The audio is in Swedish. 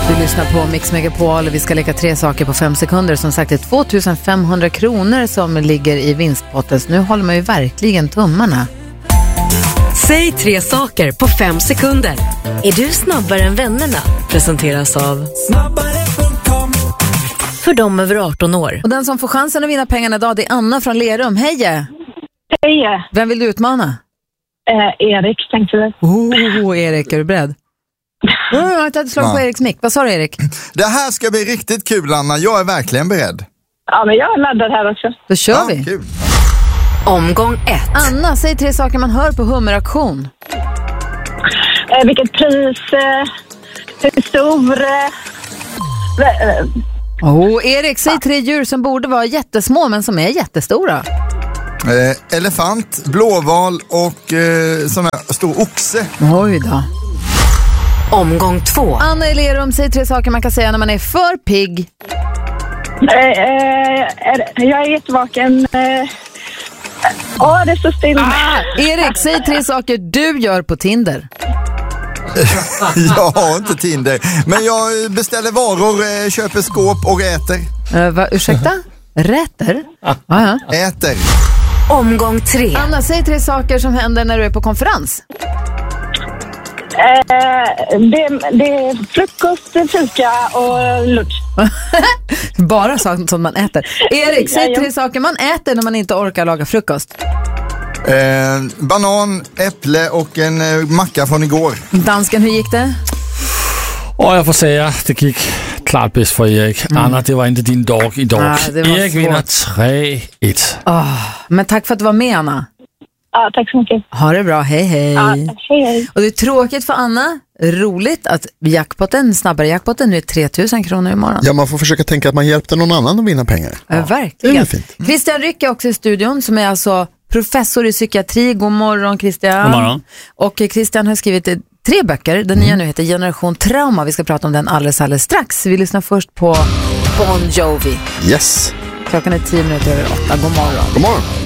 Du lyssnar på Mix Megapol. Vi ska leka 3 saker på 5 sekunder. Som sagt, det är 2500 kronor som ligger i vinstpotten. Så nu håller man ju verkligen tummarna. Säg 3 saker på 5 sekunder. Är du snabbare än vännerna? Presenteras av Snabbare.com. För dem över 18 år. Och den som får chansen att vinna pengarna idag, det är Anna från Lerum. Hej! Hej! Vem vill du utmana? Erik, tänkte du. Erik, är du beredd? Jag har inte slagit på Eriks mick. Vad sa du, Erik? Det här ska bli riktigt kul, Anna. Jag är verkligen beredd. Ja, men jag är laddad här också. Då kör vi. Kul. Omgång 1. Anna, säg 3 saker man hör på hummeraktion. Vilket pris, hur stor... Erik, säg 3 djur som borde vara jättesmå men som är jättestora. Elefant, blåval och sån här stor oxe. Oj då. Omgång 2. Anna i Lerum, säg 3 saker man kan säga när man är för pigg. Jag är jättevaken. Det är så still. Erik, säg 3 saker du gör på Tinder. Jag har inte Tinder, men jag beställer varor, köper skåp och äter. Ursäkta? Rätter? Ja. Äter. Omgång 3. Anna, säg 3 saker som händer när du är på konferens. Det är frukost, fika och lunch. Bara sånt som man äter. Erik, säg 3 saker man äter när man inte orkar laga frukost. Banan, äpple och en macka från igår. Dansken, hur gick det? Och jag får säga, det gick klart bäst för Erik. Anna, det var inte din dag idag. Erik vinner 3-1. Men tack för att du var med, Anna. Ja, tack så mycket. Ha det bra, hej. Ja, hej. Och det är tråkigt för Anna. Roligt att snabbare jackpotten nu är 3000 kronor imorgon. Ja, man får försöka tänka att man hjälpte någon annan att vinna pengar. Verkligen. Det är fint. Christian Ryck är också i studion, som är alltså professor i psykiatri. God morgon, Christian. God morgon. Och Christian har skrivit 3 böcker. Den nya nu heter Generation Trauma. Vi ska prata om den alldeles strax. Vi lyssnar först på Bon Jovi. Yes. Klockan är 10 minuter över 8. God morgon. God morgon.